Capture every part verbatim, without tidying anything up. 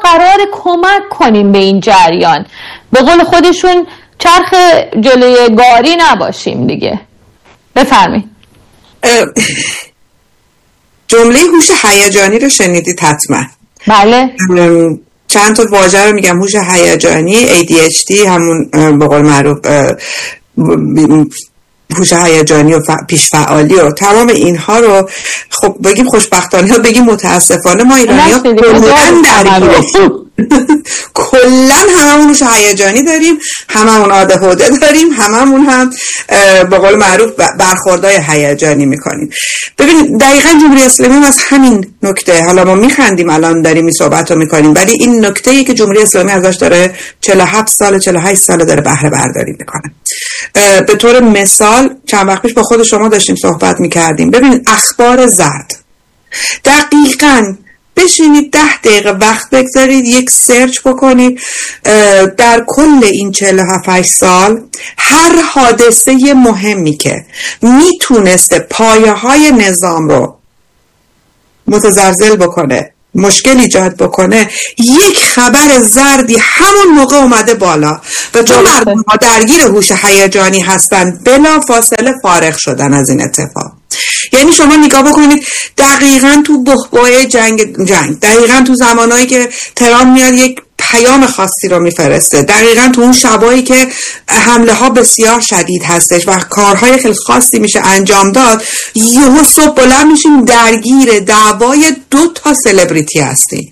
قرار کمک کنیم به این جریان، به قول خودشون چرخ جلوی گاری نباشیم دیگه. بفرمایید. جمله هوش هیجانی رو شنیدید حتما؟ بله. چند تا واژه رو میگم. هوش هیجانی، ای دی اچ دی، همون به قول معروف هوش هیجانی و پیش فعالی و تمام اینها رو خب بگیم خوشبختانه یا بگیم متاسفانه ما ایرانی‌ها کلاً درگیریم. کلاً هممون هوش هیجانی داریم، هممون آده‌هوده داریم، هممون هم به قول معروف برخوردهای هیجانی میکنیم. ببین دقیقاً جمهوری اسلامی از همین نکته، حالا ما میخندیم الان داریم این صحبت رو میکنیم، ولی این نکته‌ای که جمهوری اسلامی ازش داره چهل و هفت سال چهل و هشت سال داره بهره برداری میکنه. به طور مثال چند وقت پیش با خود شما داشتیم صحبت میکردیم. ببین اخبار زرد، دقیقاً بشینید ده دقیقه وقت بگذارید یک سرچ بکنید در کل این چهل و هفت سال هر حادثه مهمی که میتونسته پایه های نظام رو متزلزل بکنه، مشکل ایجاد بکنه، یک خبر زردی همون موقع اومده بالا و چون مردم ها درگیر هوش هیجانی هستن بلا فاصله فارغ شدن از این اتفاق. یعنی شما نگاه بکنید دقیقاً تو بحبوحه جنگ جنگ دقیقاً تو زمانهایی که ترامپ میاد یک پیام خاصی رو میفرسته، دقیقاً تو اون شبایی که حمله ها بسیار شدید هستش و کارهای خیلی خاصی میشه انجام داد، یهو صبح بلند میشیم درگیر دعوای دو تا سلبریتی هستیم.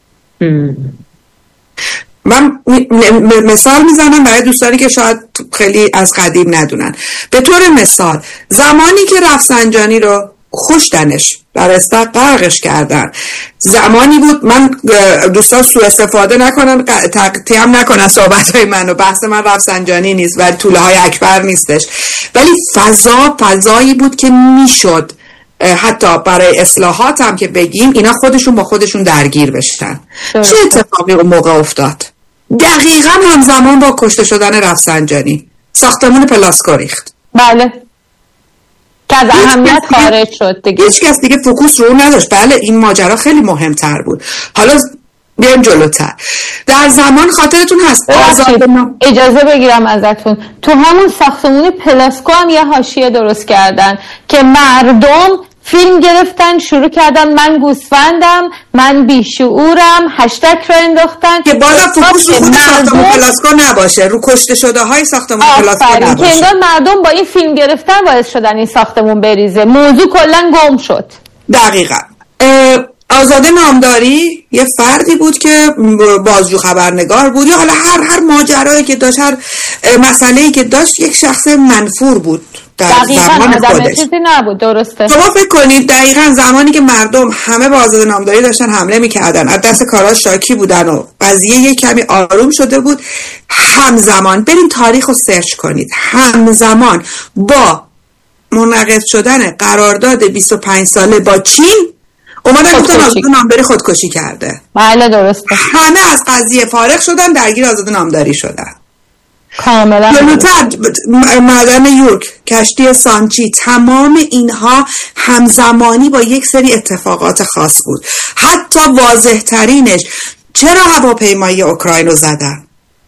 من مثال میزنم برای دوستانی که شاید خیلی از قدیم ندونن. به طور مثال زمانی که رفسنجانی رو خوشدنش در استق غرقش کردن، زمانی بود، من دوستان سوء استفاده نکنن، تقطیم نکنن صحبت های من و بحث من رفسنجانی نیست و طوله های اکبر نیستش، ولی فضا فضایی بود که میشد حتی برای اصلاحات هم که بگیم اینا خودشون با خودشون درگیر بشن. چه اتفاقی اون موقع افتاد؟ دقیقاً همزمان با کشته شدن رفسنجانی ساختمون پلاسکو ریخت. بله، که از اهمیت خارج شد دیگه. هیچ کس دیگه فوکوس رو نداشت. بله این ماجرا خیلی مهمتر بود. حالا بیایم جلوتر. در زمان خاطرتون هست اجازه بگیرم ازتون، تو همون ساختمون پلاسکو هم یه حاشیه درست کردن که مردم فیلم گرفتن شروع کردن من گوسفندم، من بیشعورم، هشتگ رو انداختن که بالا فوکوس رو خود ساختمون پلاسکو نباشه، رو کشته شده های ساختمون پلاسکو نباشه، که انگار مردم با این فیلم گرفتن باعث شدن این ساختمون بریزه، موضوع کلا گم شد. دقیقاً. آزاده نامداری یه فردی بود که بازجو خبرنگار بود یا حالا هر هر ماجرایی که داشت، هر مسئله‌ای که داشت، یک شخص منفور بود در زمان خودش. چیزی نبود. درسته. شما فکر کنید دقیقاً زمانی که مردم همه با آزاده نامداری داشتن حمله میکردن، از دست کاراش شاکی بودن و قضیه یک کمی آروم شده بود، همزمان بریم تاریخ رو سرچ کنید، همزمان با منعقد شدن قرارداد بیست و پنج ساله با چین اومدن گفتن آزاده نامداری خودکشی کرده. بله درسته. همه از قضیه فارغ شدن، درگیر آزاده نامداری شدن. کاملا. جلوتر معدن یورک، کشتی سانچی، تمام اینها همزمانی با یک سری اتفاقات خاص بود. حتی واضح ترینش چرا هواپیمای اوکراین رو زدن؟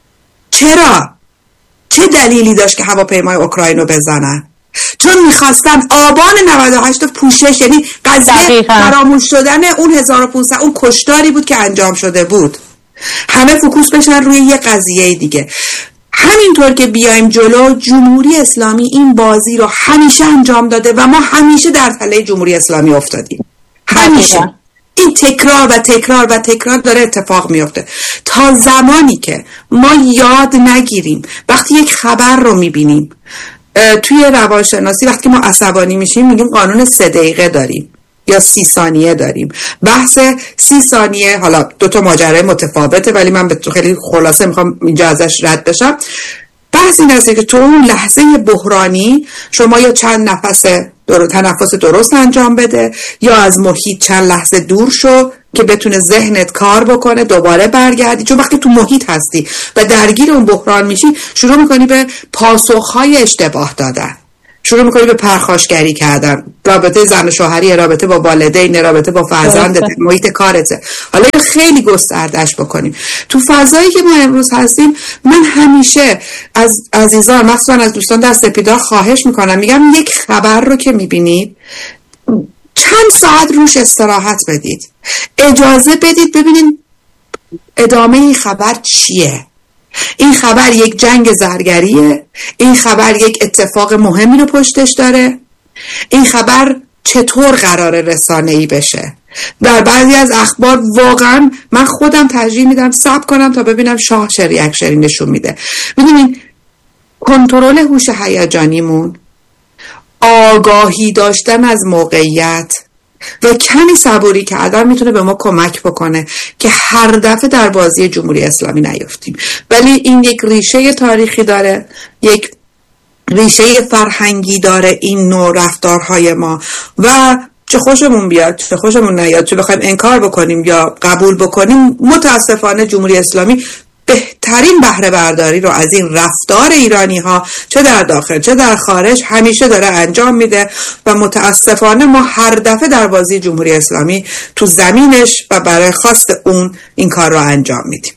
چرا؟ چه دلیلی داشت که هواپیمای اوکراین رو بزنن؟ چون میخواستن آبان نود و هشت پوشش، یعنی قضیه فراموش شدن اون هزار و پانصد اون کشتاری بود که انجام شده بود، همه فوکوس بشن روی یه قضیه دیگه. همینطور که بیایم جلو، جمهوری اسلامی این بازی رو همیشه انجام داده و ما همیشه در تله جمهوری اسلامی افتادیم. همیشه این تکرار و تکرار و تکرار داره اتفاق میفته تا زمانی که ما یاد نگیریم وقتی یک خبر رو میبینیم. توی روانشناسی وقتی ما عصبانی میشیم میگیم قانون سه دقیقه داریم یا سی ثانیه داریم. بحث سی ثانیه، حالا دوتا ماجرای متفاوته ولی من به تو خیلی خلاصه میخوام اینجا ازش رد بشم. بحث این هسته که تو اون لحظه بحرانی شما یا چند نفس در... تنفس درست انجام بده یا از محیط چند لحظه دور شو که بتونه ذهنت کار بکنه، دوباره برگردی. چون وقتی تو محیط هستی و درگیر اون بحران میشی شروع میکنی به پاسخهای اشتباه دادن. شروع میکنی به پرخاشگری کردن. رابطه زن و شوهری، رابطه با والدین، رابطه با فرزندت، محیط کارته. حالا خیلی گستردش بکنیم. تو فضایی که ما امروز هستیم، من همیشه از عزیزان، مخصوصا از دوستان در سپیدار خواهش میکنم، میگم یک خبر رو که میبینید چند ساعت روش استراحت بدید، اجازه بدید ببینید ادامه این خبر چیه. این خبر یک جنگ زرگریه؟ این خبر یک اتفاق مهمی رو پشتش داره؟ این خبر چطور قراره رسانه‌ای بشه؟ در بعضی از اخبار واقعا من خودم ترجیح میدم صبر کنم تا ببینم شاه چه ریاکشنی نشون میده. ببینید کنترل هوش هیجانیمون، آگاهی داشتن از موقعیت و کمی صبوری کردن میتونه به ما کمک بکنه که هر دفعه در بازی جمهوری اسلامی نیفتیم. ولی این یک ریشه تاریخی داره، یک ریشه فرهنگی داره این نوع رفتارهای ما و چه خوشمون بیاد چه خوشمون نیاد، چه بخوایم انکار بکنیم یا قبول بکنیم، متاسفانه جمهوری اسلامی بهترین بهره برداری رو از این رفتار ایرانی ها چه در داخل چه در خارج همیشه داره انجام میده و متاسفانه ما هر دفعه در بازی جمهوری اسلامی تو زمینش و برای خواست اون این کار رو انجام میدیم.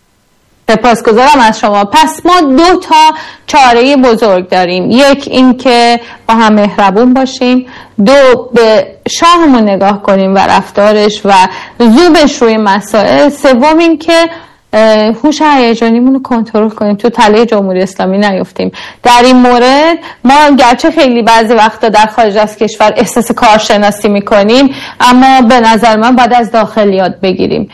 سپاسگزارم از شما. پس ما دو تا چاره بزرگ داریم، یک این که با هم مهربون باشیم، دو به شاهمون نگاه کنیم و رفتارش و زوبش روی مسائل، سوم این که هوش هیجانیمون رو کنترل کنیم، تو تله جمهوری اسلامی نیفتیم. در این مورد ما گرچه خیلی بعضی وقتا در خارج از کشور احساس کارشناسی میکنیم، اما به نظر من باید از داخل یاد بگیریم.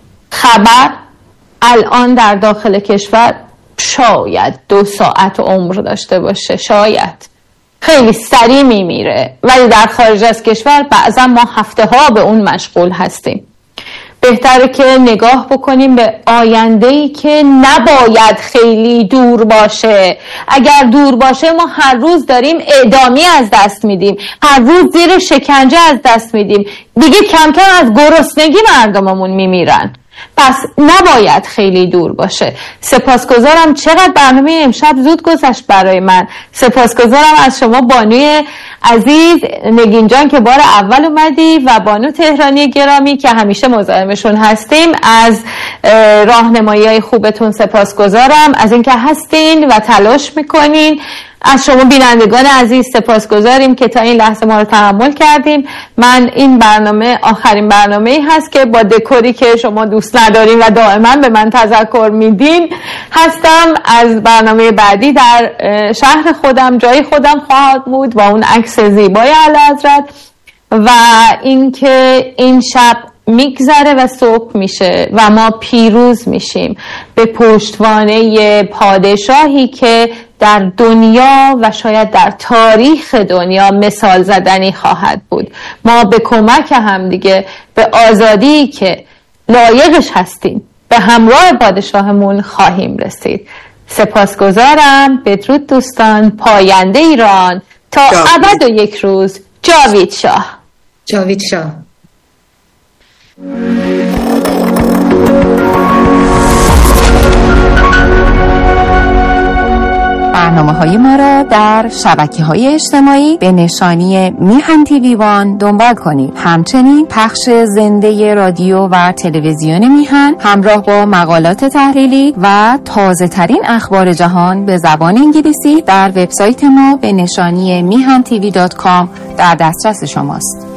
خبر الان در داخل کشور شاید دو ساعت عمر داشته باشه، شاید خیلی سریع میمیره، ولی در خارج از کشور بعضا ما هفته ها به اون مشغول هستیم. بهتره که نگاه بکنیم به آینده‌ای که نباید خیلی دور باشه. اگر دور باشه ما هر روز داریم اعدامی از دست میدیم، هر روز زیر شکنجه از دست میدیم، دیگه کم کم از گرسنگی مردممون میمیرن. پس نباید خیلی دور باشه. سپاسگزارم، چقدر برنامه امشب زود گذشت برای من. سپاسگزارم از شما بانوی عزیز نگین جان که بار اول اومدی و بانو تهرانی گرامی که همیشه مزاحمشون هستیم. از راهنمایی‌های خوبتون سپاسگزارم، از اینکه هستین و تلاش میکنین. از شما بینندگان عزیز سپاسگزاریم که تا این لحظه ما رو تحمل کردیم. من این برنامه آخرین برنامه‌ای هست که با دکوری که شما دوست ندارین و دائما به من تذکر میدین هستم. از برنامه بعدی در شهر خودم، جای خودم خواهد بود با اون عکس زیبای اعلیحضرت و اینکه این شب میگذره و صبح میشه و ما پیروز میشیم به پشتوانه پادشاهی که در دنیا و شاید در تاریخ دنیا مثال زدنی خواهد بود. ما به کمک هم دیگه به آزادی که لایقش هستیم به همراه پادشاهمون خواهیم رسید. سپاسگزارم. بدرود دوستان. پاینده ایران تا ابد و یک روز. جاوید شاه. جاوید شاه. برنامه‌های ما را در شبکه‌های اجتماعی به نشانی میهن تیوی وان دنبال کنید. همچنین پخش زنده رادیو و تلویزیون میهن همراه با مقالات تحلیلی و تازه‌ترین اخبار جهان به زبان انگلیسی در وبسایت ما به نشانی میهن تیوی دات کام در دسترس شماست.